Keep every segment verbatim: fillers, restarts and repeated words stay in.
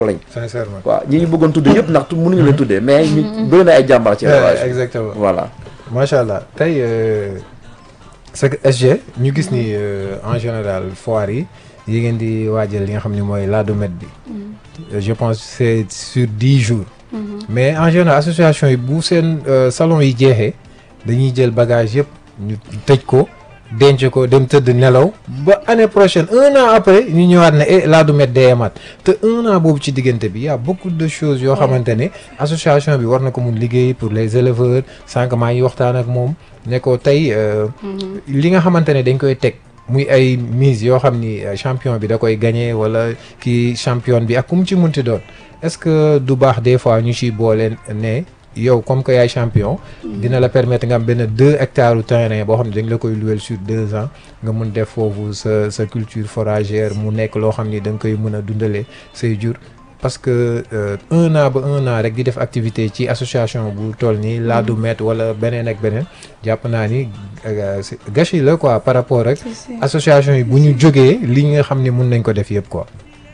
lañ. sincèrement waaw ñi ñu bëggoon tuddee yëpp ndax mënuñu leen tuddee mais ñu bëri na ay jàmbaar ci élevage. exactement voilà. macha allah tey c'est que S G ñu gis ni en général foire yi yi ngeen di waajal li nga xam ne mooy Ladoumède bi. je pense c'est sur dix jours. mais en général association yi bu seen salon yi jeexee dañuy jël bagage yëpp ñu tëj ko denc ko dem tëdd nelaw ba année prochaine un an après ñu ñëwaat ne eh Ladoumède day amaat te un an boobu ci diggante bi y a beaucoup de choses yoo xamante ne association bi war na ko mun liggéey pour les éleveurs sànq maa ngi waxtaan ak moom ne ko tey li nga xamante ne dañ koy teg muy ay mise yoo xam ni champion bi da koy gagné wala kii champion bi ak ku mu ci munti doon est-ce que du baax des fois ñu ciy boole ne yow comme que yaay champion dina la permettre nga am benn deux hectares u terrain boo xam ne dañ la koy louer sur deux ans nga mun def foofu sa sa culture foragère mu nekk loo xam ni da nga koy mën a dundalee say jur parce que euh, un an ba un an rek di def activité ci association bu toll nii Ladoumède wala beneen ak beneen jàpp naa ni gâchis la quoi par rapport ak association yi bu ñu jógee li nga xam ni mun nañ ko def yëpp quoi.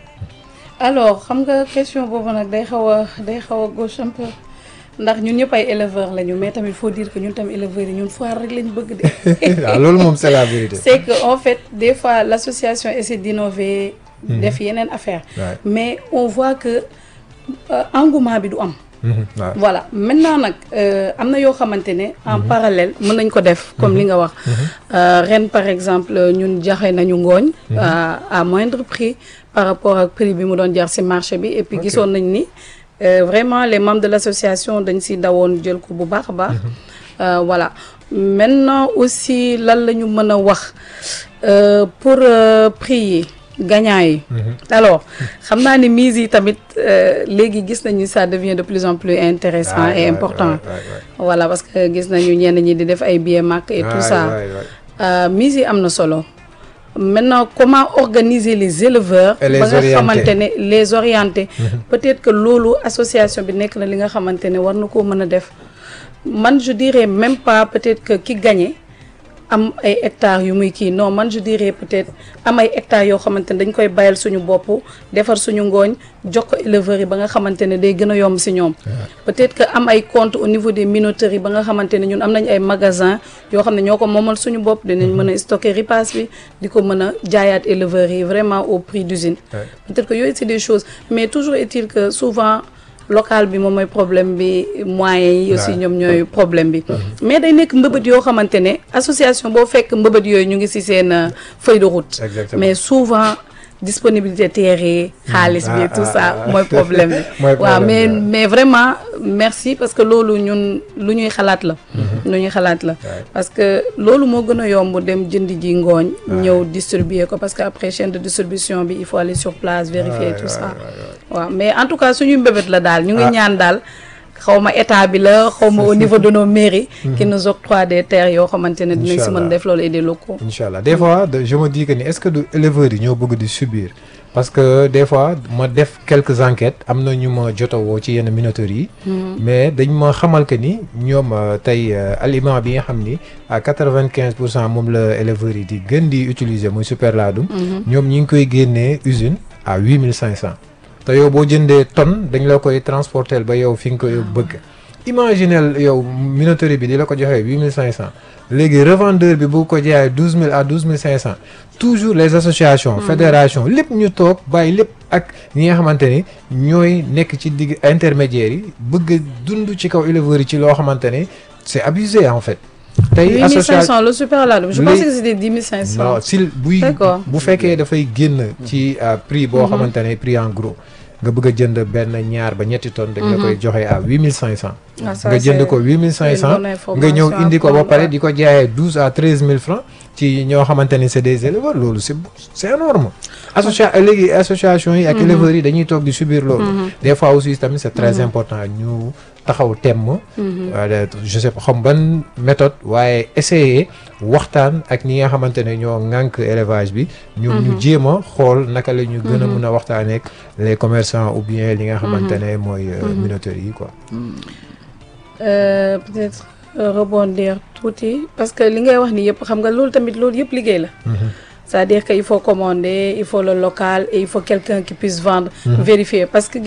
alors xam nga question boobu nag day xaw a day xaw a gauche un peu ndax ñun ñëpp ay éleveurs lañu mais tamit faut dire que ñun tam éleveurs yi ñun foire rek lañ bëgg de. waaw loolu moom c'est la vérité. c'est que en fait des fois l'association essaie d'innover. def yeneen affaire mais on voit que euh, engouement bi du am. Mmh, voilà maintenant nag am na yoo xamante ne en mmh. parallèle mën nañ ko def comme mmh. li nga wax mmh. euh, ren par exemple ñun jaxe nañu ngooñ mmh. à, à moindre prix par rapport ak prix bi mu doon jar ci marché bi et puis okay. gisoon nañ ni euh, vraiment les membres de l'association dañ ci dawoon jël ko bu baax a baax mmh. euh, voilà maintenant aussi lan la ñu mën a wax euh, pour euh, prix yi gagnant yi alors xam naa ne mise yi tamit léegi gis nañu ça devient de plus en plus intéressant ah, et ouais, important ouais, ouais, ouais. voilà parce que gis nañu ñenn ñi di def ay billets marque et ah, tout ça ouais, ouais. Euh, mise yi am na solo maintenant comment organiser les éleveurs ba nga xamante ne les orienter peut-être que loolu association bi nekk na li nga xamante ne war na koo mën a def man je dirais même pas peut-être que ki gagné am ay hectares yu muy kii non man je dirais peut-être am ay hectares yoo xamante ne dañ koy bayal suñu bopp defar suñu ngooñ jox ko éleveurs yi ba nga xamante ne day gën a yomb ci ñoom peut-être que am ay comptes au niveau des minoteries ba nga xamante ne ñun am nañ ay magasins yoo xam ne ñoo ko moomal suñu bopp dinañ mën a stocker ripaas bi di ko mën a jaayaat éleveurs yi vraiment au prix d'usine peut-être que yooyu c'est des choses mais toujours est-il que souvent local bi moom mooy problème bi moyens yi aussi ñoom ñooy problème bi mais day nekk mbëbët yoo xamante ne association boo fekk mbëbët yooyu ñu ngi ci seen feuille de route mais souvent disponibilité terre yi xaalis bi tout ça mooy problème bi waaw mais mais vraiment merci parce que loolu ñun lu ñuy xalaat la lu ñuy xalaat la parce que loolu moo gën a yomb dem jënd ji ngooñ ñëw distribuer ko parce que après chaîne de distribution bi il faut aller sur place vérifier tout ça waaw mais en tout cas suñuy mbébét la daal ñu ngi ñaan daal xaw ma état bi la xaw ma au niveau de nos mairies qui nous octroient des terres yoo xamante ne dinañ si mën def loolu et des locaux inchallah des fois je me dis que ni est-ce que du éleveurs yi ñoo bëgg di subir parce que des fois ma def quelques enquêtes am na ñu ma jotawoo ci yenn minoteries yi mais dañ ma xamal que ni ñoom tey aliment bi nga xam ni à quatre-vingt-quinze pour cent moom la éleveurs yi di gën di utiliser muy super laadum ñoom ñi ngi koy génnee usine à huit mille cinq cents te yow boo jëndee tonne dañ la koy transporter ba yow fi nga koy bëgg imaginez yow minoterie bi di la ko joxee huit mille cinq cents léegi revendeur bi bu ko jaayee douze mille à douze mille cinq cents toujours les associations fédérations lépp ñu toog bàyyi lépp ak ñi nga xamante ni ñooy nekk ci digg intermédiaires yi bëgg dund ci kaw éleveurs yi ci loo xamante ni c'est abusé en fait tey huit mille cinq cents le super laadum je pensais que c'était dix mille cinq cents non si buy bu fekkee dafay génn ci prix boo xamante ne prix en gros nga bëgg a jënd benn ñaar ba ñetti tonnes dañ la koy joxe à huit mille cinq cents nga jënd ko huit mille cinq cents nga ñëw indi ko ba pare di ko jaayee douze à treize mille francs ci ñoo xamante ni c'est des éleveurs loolu c'est c'est énorme associa léegi association yi ak éleveurs yi dañuy toog di subir loolu des fois aussi tamit c'est très important ñu taxaw temm je sais pas xam ban méthode waaye essayer waxtaan ak ñi nga xamante ne ñoo ŋànk élevage bi ñu ñu jéem a xool naka la ñu gën a mën a waxtaanee ak les commerçants ou bien li nga xamante ne mooy minoteries yi quoi euh, peut-être rebondir tuuti parce que li ngay wax ni yëpp xam nga loolu tamit loolu yëpp liggéey la c'est-à-dire que il faut commander il faut le local et il faut quelqu'un qui puisse vendre vérifier parce que